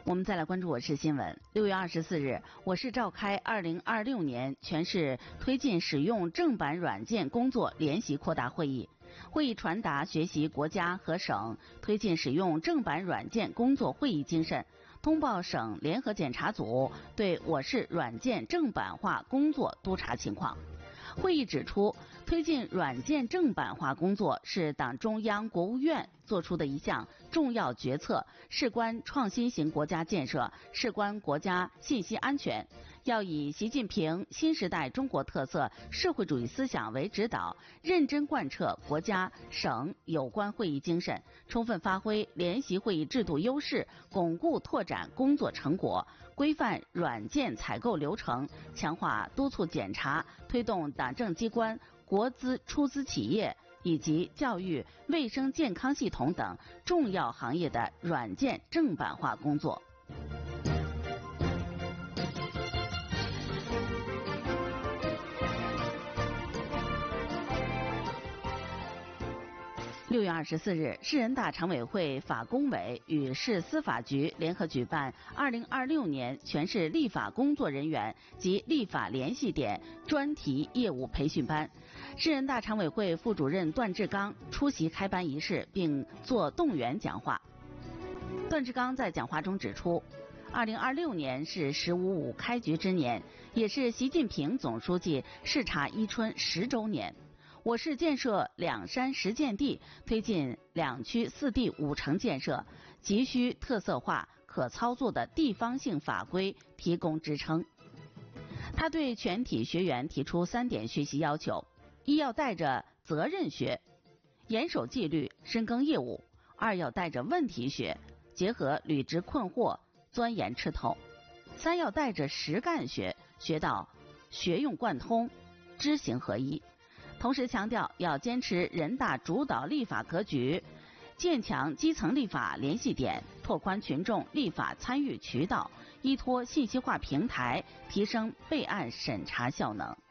我们再来关注我市新闻。6月24日，我市召开2026年全市推进使用正版软件工作联席扩大会议。会议传达学习国家和省推进使用正版软件工作会议精神，通报省联合检查组对我市软件正版化工作督查情况。会议指出，推进软件正版化工作是党中央、国务院作出的一项重要决策，事关创新型国家建设，事关国家信息安全。要以习近平新时代中国特色社会主义思想为指导，认真贯彻国家、省有关会议精神，充分发挥联席会议制度优势，巩固拓展工作成果，规范软件采购流程，强化督促检查，推动党政机关、国资出资企业以及教育、卫生健康系统等重要行业的软件正版化工作。6月24日，市人大常委会法工委与市司法局联合举办2026年全市立法工作人员及立法联系点专题业务培训班。市人大常委会副主任段志刚出席开班仪式并作动员讲话。段志刚在讲话中指出，2026年是“十五五”开局之年，也是习近平总书记视察伊春10周年。我市建设2山实践地，推进2区4地5城建设，急需特色化、可操作的地方性法规提供支撑。他对全体学员提出3点学习要求：一要带着责任学，严守纪律，深耕业务；二要带着问题学，结合履职困惑，钻研吃透；三要带着实干学，学到学用贯通，知行合一。同时强调要坚持人大主导立法格局，建强基层立法联系点，拓宽群众立法参与渠道，依托信息化平台，提升备案审查效能。